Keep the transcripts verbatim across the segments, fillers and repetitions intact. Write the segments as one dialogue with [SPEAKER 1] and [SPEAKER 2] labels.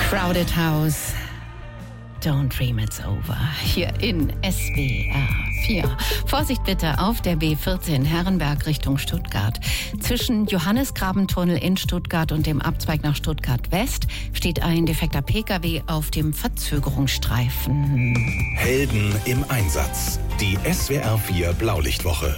[SPEAKER 1] Crowded House. Don't dream it's over. Hier in S W R vier. Vorsicht bitte auf der B vierzehn Herrenberg Richtung Stuttgart. Zwischen Johannisgrabentunnel in Stuttgart und dem Abzweig nach Stuttgart West steht ein defekter Pkw auf dem Verzögerungsstreifen.
[SPEAKER 2] Helden im Einsatz. Die S W R vier Blaulichtwoche.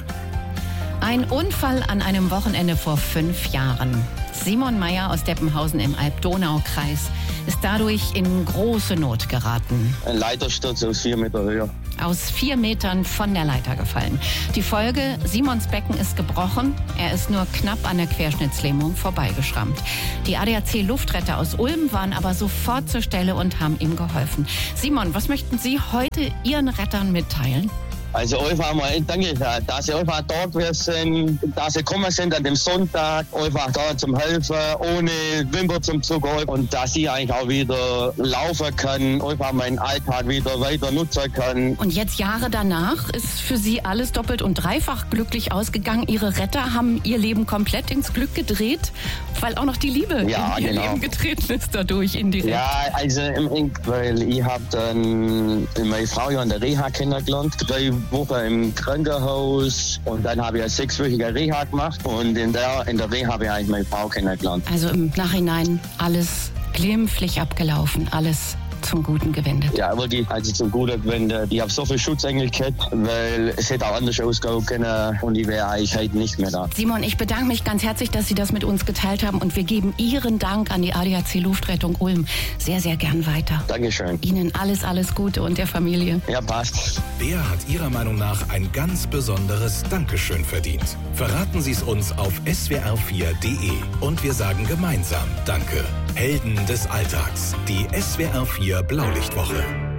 [SPEAKER 1] Ein Unfall an einem Wochenende vor fünf Jahren. Simon Meyer aus Deppenhausen im Alb-Donau-Kreis ist dadurch in große Not geraten.
[SPEAKER 3] Ein Leitersturz aus vier Meter Höhe.
[SPEAKER 1] Aus vier Metern von der Leiter gefallen. Die Folge, Simons Becken ist gebrochen. Er ist nur knapp an der Querschnittslähmung vorbeigeschrammt. Die A D A C-Luftretter aus Ulm waren aber sofort zur Stelle und haben ihm geholfen. Simon, was möchten Sie heute Ihren Rettern mitteilen?
[SPEAKER 3] Also einfach mal danke, dass Sie einfach dort sind, dass Sie gekommen sind an dem Sonntag, einfach da zum Helfen, ohne Wimper zum Zucker und dass Sie eigentlich auch wieder laufen können, einfach meinen Alltag wieder weiter nutzen können.
[SPEAKER 1] Und jetzt Jahre danach ist für Sie alles doppelt und dreifach glücklich ausgegangen. Ihre Retter haben Ihr Leben komplett ins Glück gedreht, weil auch noch die Liebe
[SPEAKER 3] ja,
[SPEAKER 1] in Ihr
[SPEAKER 3] genau.
[SPEAKER 1] Leben getreten ist dadurch indirekt.
[SPEAKER 3] Ja, also im, weil ich habe dann meine Frau ja in der Reha kennengelernt, drei Woche im Krankenhaus und dann habe ich eine sechswöchige Reha gemacht und in der, in der Reha habe ich eigentlich meine Frau kennengelernt.
[SPEAKER 1] Also im Nachhinein alles glimpflich abgelaufen, alles zum Guten gewendet.
[SPEAKER 3] Ja, wirklich, also zum Guten gewendet. Ich habe so viel Schutz eigentlich gehabt, weil es hätte auch anders ausgehen können und ich wäre eigentlich heute nicht mehr da.
[SPEAKER 1] Simon, ich bedanke mich ganz herzlich, dass Sie das mit uns geteilt haben und wir geben Ihren Dank an die A D A C Luftrettung Ulm sehr, sehr gern weiter.
[SPEAKER 3] Dankeschön.
[SPEAKER 1] Ihnen alles, alles Gute und der Familie.
[SPEAKER 3] Ja, passt.
[SPEAKER 2] Wer hat Ihrer Meinung nach ein ganz besonderes Dankeschön verdient? Verraten Sie es uns auf S W R vier punkt de und wir sagen gemeinsam Danke. Helden des Alltags. Die S W R vier Blaulichtwoche.